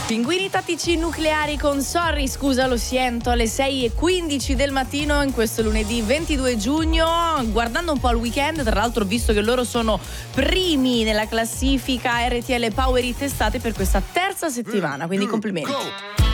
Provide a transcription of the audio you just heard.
Pinguini tattici nucleari con Sorry, scusa lo siento, alle 6:15 del mattino in questo lunedì 22 giugno, guardando un po' al weekend. Tra l'altro ho visto che loro sono primi nella classifica RTL Power Hit Estate per questa terza settimana, quindi complimenti. Go.